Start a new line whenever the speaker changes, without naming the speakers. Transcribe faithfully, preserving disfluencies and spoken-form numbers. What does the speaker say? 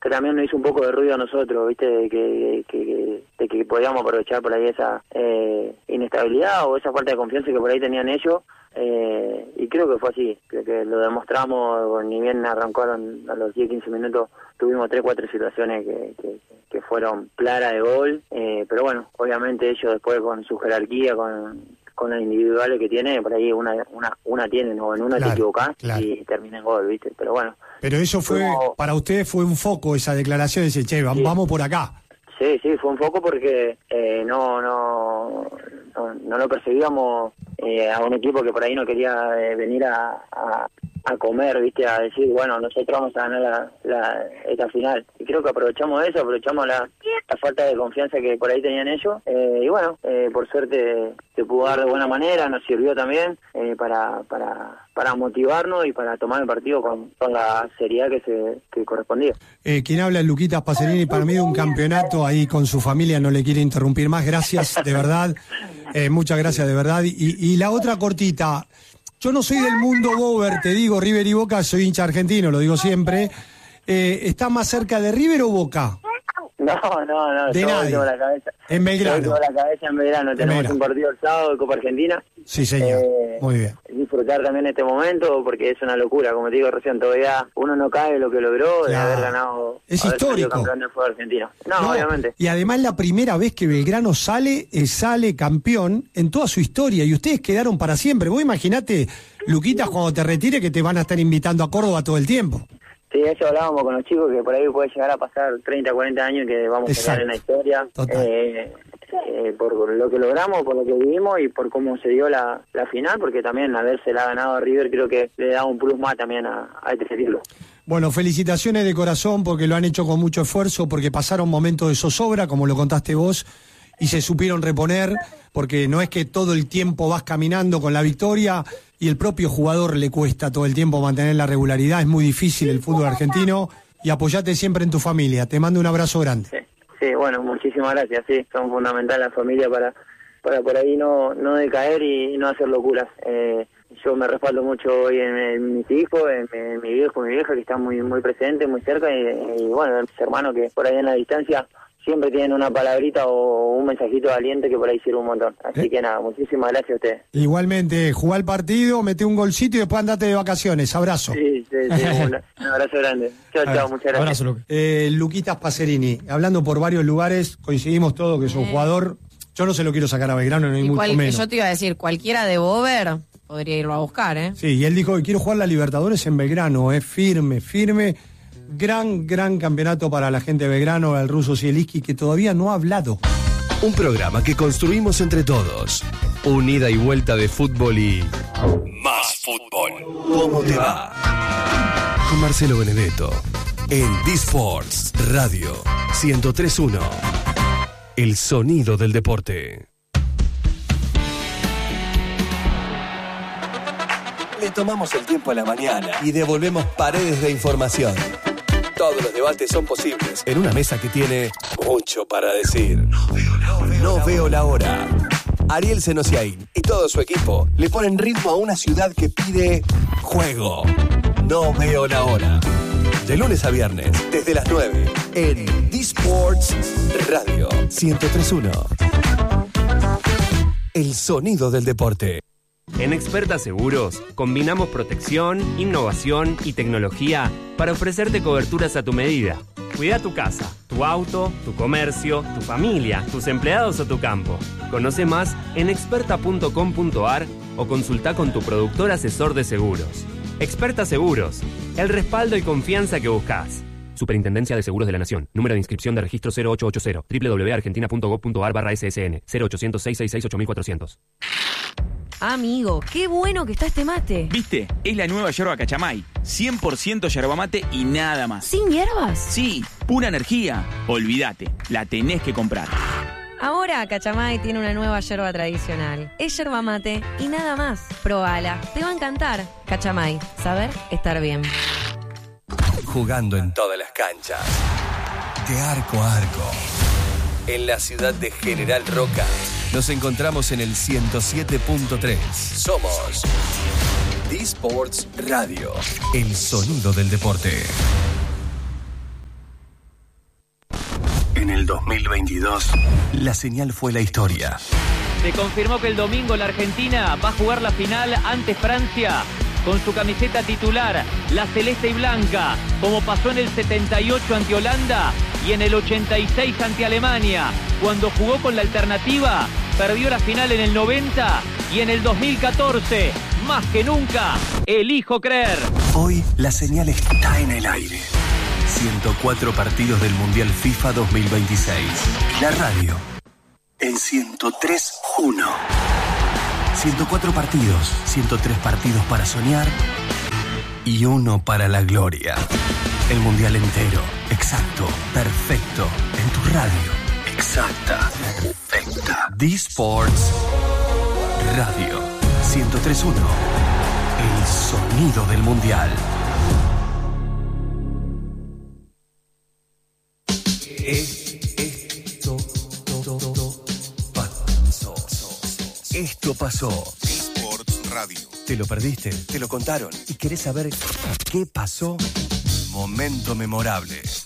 que también nos hizo un poco de ruido a nosotros, viste, de que, que, de que podíamos aprovechar por ahí esa eh, inestabilidad o esa falta de confianza que por ahí tenían ellos. Eh, y creo que fue así, creo que lo demostramos, ni bien arrancaron a los diez quince minutos, tuvimos tres cuatro situaciones que, que, que fueron claras de gol, eh, pero bueno, obviamente ellos después con su jerarquía, con, con las individuales que tienen, por ahí una una una tienen, o en una
claro,
te equivocás
claro.
y termina en gol, viste, pero bueno.
Pero eso fue, como, para ustedes fue un foco esa declaración, de decir, che,
sí.
vamos por acá.
Sí, sí, fue un foco porque eh, no, no, no, no lo percibíamos eh, a un equipo que por ahí no quería eh, venir a, a, a comer, viste, a decir, bueno, nosotros vamos a ganar la, la, esta final. Y creo que aprovechamos eso, aprovechamos la, la falta de confianza que por ahí tenían ellos. Eh, y bueno, eh, por suerte se pudo dar de buena manera, nos sirvió también eh, para, para, para motivarnos y para tomar el partido con, con la seriedad que se que correspondía.
Eh, quien habla es Luquitas Pacerini, para mí de un campeonato ahí con su familia, no le quiere interrumpir más, gracias de verdad, eh, muchas gracias de verdad. Y, y la otra cortita, yo no soy del mundo Bober, te digo, River y Boca, soy hincha argentino, lo digo siempre, eh, ¿está más cerca de River o Boca?
No, no, no,
de
yo
nadie.
tengo la cabeza.
En Belgrano.
Yo tengo la cabeza en Belgrano.
En
Tenemos
Belgrano.
un partido el sábado de Copa Argentina.
Sí, señor. Eh, Muy bien.
Disfrutar también este momento porque es una locura. Como te digo recién, todavía uno no cae lo que logró de
claro.
haber ganado.
Es
haber
histórico.
campeón del fútbol argentino. No, no, obviamente.
Y además la primera vez que Belgrano sale, eh, sale campeón en toda su historia. Y ustedes quedaron para siempre. Vos imaginate, Luquitas, cuando te retire, que te van a estar invitando a Córdoba todo el tiempo.
Sí, eso hablábamos con los chicos, que por ahí puede llegar a pasar treinta, cuarenta años que vamos Exacto. a quedar en la historia. Eh, eh, por lo que logramos, por lo que vivimos y por cómo se dio la, la final, porque también habérsela ganado a River creo que le da un plus más también a, a este título.
Bueno, felicitaciones de corazón porque lo han hecho con mucho esfuerzo, porque pasaron momentos de zozobra, como lo contaste vos, y se supieron reponer, porque no es que todo el tiempo vas caminando con la victoria y el propio jugador le cuesta todo el tiempo mantener la regularidad, es muy difícil el fútbol argentino, y apoyate siempre en tu familia. Te mando un abrazo grande.
Sí, sí, bueno, muchísimas gracias, sí, son fundamentales la familia para, para por ahí no, no decaer y no hacer locuras. Eh, yo me respaldo mucho hoy en, en mis hijos, en, en mi viejo, mi vieja que está muy muy presente, muy cerca, y, y bueno, mis hermanos que por ahí en la distancia siempre tienen una palabrita o un mensajito de aliento que por ahí sirve un montón. Así ¿Eh? que nada, muchísimas gracias a ustedes.
Igualmente, jugá el partido, mete un golcito y después andate de vacaciones. Abrazo.
Sí, sí, sí. un, un abrazo grande. Chao, chao, muchas gracias.
Abrazo, Luque. Eh, Luquitas Pacerini, hablando por varios lugares, coincidimos todos que es un eh. jugador. Yo no se lo quiero sacar a Belgrano, ni mucho
cual,
menos.
Yo te iba a decir, cualquiera de Bober podría irlo a buscar, ¿eh?
Sí, y él dijo que quiero jugar la Libertadores en Belgrano, es eh, firme, firme. Gran, gran campeonato para la gente de Belgrano, el ruso Zielinski, que todavía no ha hablado.
Un programa que construimos entre todos. Un ida y vuelta de fútbol y... más fútbol. ¿Cómo te va? Con Marcelo Benedetto. En D-Sports Radio ciento tres punto uno. El sonido del deporte. Le tomamos el tiempo a la mañana y devolvemos paredes de información. Todos los debates son posibles en una mesa que tiene mucho para decir. No veo la hora. No veo la hora. Ariel Senosiaín y todo su equipo le ponen ritmo a una ciudad que pide juego. No veo la hora. De lunes a viernes, desde las nueve, en D-Sports Radio ciento tres punto uno. El sonido del deporte.
En Experta Seguros, combinamos protección, innovación y tecnología para ofrecerte coberturas a tu medida. Cuida tu casa, tu auto, tu comercio, tu familia, tus empleados o tu campo. Conoce más en experta punto com punto a r o consulta con tu productor asesor de seguros. Experta Seguros, el respaldo y confianza que buscas. Superintendencia de Seguros de la Nación. Número de inscripción de registro cero ocho ocho cero. doble u doble u doble u punto argentina punto gov punto a r barra S S N. cero ochocientos, seiscientos sesenta y seis, ocho mil cuatrocientos.
Amigo, qué bueno que está este mate.
¿Viste? Es la nueva yerba Cachamay. cien por ciento yerba mate y nada más.
¿Sin hierbas?
Sí, pura energía. Olvídate, la tenés que comprar.
Ahora Cachamay tiene una nueva yerba tradicional. Es yerba mate y nada más. Probala, te va a encantar. Cachamay, saber estar bien.
Jugando en todas las canchas. De arco a arco. En la ciudad de General Roca. Nos encontramos en el ciento siete punto tres. Somos D-Sports Radio. El sonido del deporte. En el dos mil veintidós, la señal fue la historia.
Se confirmó que el domingo la Argentina va a jugar la final ante Francia con su camiseta titular, la celeste y blanca, como pasó en el setenta y ocho ante Holanda y en el ochenta y seis ante Alemania. Cuando jugó con la alternativa, perdió la final en el noventa y en el dos mil catorce. Más que nunca, elijo creer.
Hoy la señal está en el aire. ciento cuatro partidos del Mundial FIFA dos mil veintiséis. La radio en ciento tres punto uno. ciento cuatro partidos, ciento tres partidos para soñar y uno para la gloria. El Mundial entero, exacto, perfecto, en tu radio. Exacta, perfecta. D-Sports Radio ciento tres punto uno. El sonido del Mundial. Esto pasó. Esto pasó.
Sports Radio.
¿Te lo perdiste? ¿Te lo contaron? ¿Y querés saber qué pasó? Momento memorable.